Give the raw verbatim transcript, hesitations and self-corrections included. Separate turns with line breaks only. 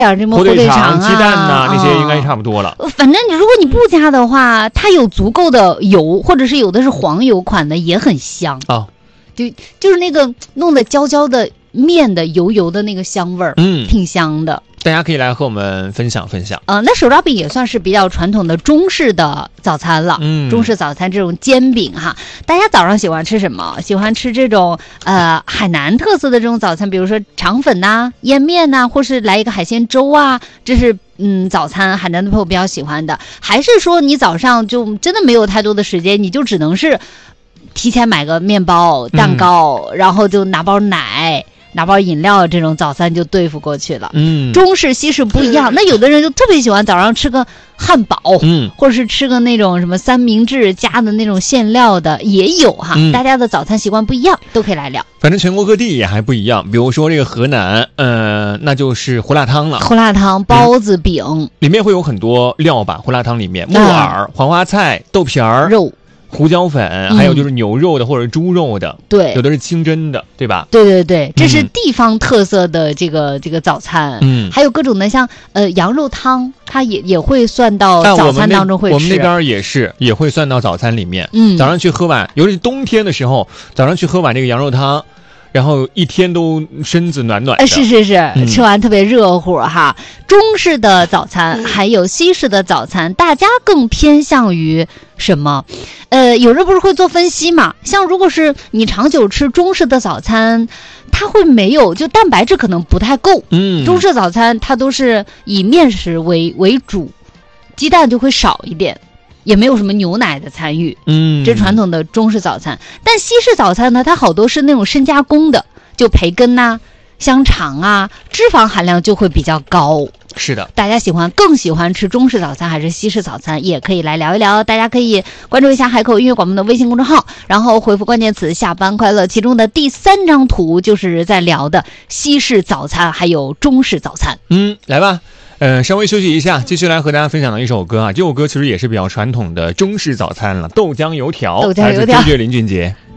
点什么火腿肠啊、
鸡蛋呐、啊、那些应该差不多了。
反正如果你不加的话，它有足够的油，或者是有的是黄油款的，也很香
啊、哦。
就就是那个弄得焦焦的面的油油的那个香味儿，
嗯，
挺香的。
大家可以来和我们分享分享。
呃，那手抓饼也算是比较传统的中式的早餐了。
嗯，
中式早餐这种煎饼哈，大家早上喜欢吃什么？喜欢吃这种呃海南特色的这种早餐，比如说肠粉呐、啊、腌面呐、啊，或是来一个海鲜粥啊，这是嗯早餐海南的朋友比较喜欢的。还是说你早上就真的没有太多的时间，你就只能是提前买个面包、蛋糕，嗯、然后就拿包奶。拿包饮料，这种早餐就对付过去了。
嗯，
中式西式不一样。那有的人就特别喜欢早上吃个汉堡，
嗯，
或者是吃个那种什么三明治加的那种馅料的也有哈、嗯。大家的早餐习惯不一样，都可以来聊。
反正全国各地也还不一样。比如说这个河南，呃，那就是胡辣汤了。
胡辣汤、包子、饼、嗯，
里面会有很多料吧？胡辣汤里面木耳、黄花菜、豆皮儿、
肉。
胡椒粉、嗯，还有就是牛肉的或者猪肉的，
对，
有的是清真的，对吧？
对对对，这是地方特色的这个、嗯、这个早餐。嗯，还有各种的像呃羊肉汤，它也也会算到早餐当中会吃。
啊、我, 们我们那边也是也会算到早餐里面。
嗯，
早上去喝碗，尤其是冬天的时候，早上去喝碗这个羊肉汤。然后一天都身子暖暖的，
是是是、嗯，吃完特别热乎哈。中式的早餐还有西式的早餐，大家更偏向于什么？呃，有人不是会做分析嘛？像如果是你长久吃中式的早餐，它会没有就蛋白质可能不太够。
嗯，
中式早餐它都是以面食为为主，鸡蛋就会少一点。也没有什么牛奶的参与，
嗯，
这是传统的中式早餐。但西式早餐呢，它好多是那种深加工的，就培根呐、啊、香肠啊，脂肪含量就会比较高。
是的，
大家喜欢更喜欢吃中式早餐还是西式早餐，也可以来聊一聊。大家可以关注一下海口音乐广播的微信公众号，然后回复关键词下班快乐，其中的第三张图就是在聊的西式早餐还有中式早餐。
嗯，来吧。呃，稍微休息一下，继续来和大家分享的一首歌啊，这首歌其实也是比较传统的中式早餐了，豆浆油条，
豆浆油条，
来自周杰林俊杰。